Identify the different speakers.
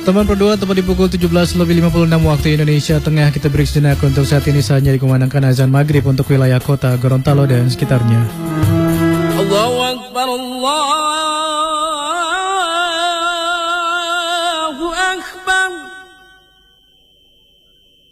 Speaker 1: Teman berdua tepat di pukul 17.56 waktu Indonesia Tengah. Kita break sejenak untuk saat ini saatnya dikumandangkan azan maghrib untuk wilayah kota Gorontalo dan sekitarnya.
Speaker 2: Allahu Akbar, Allah